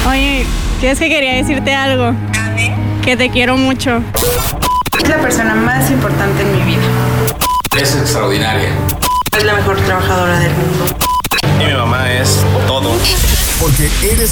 Oye, es que quería decirte algo. Que te quiero mucho. Es la persona más importante en mi vida. Es extraordinaria. Es la mejor trabajadora del mundo. Y mi mamá es todo. Porque eres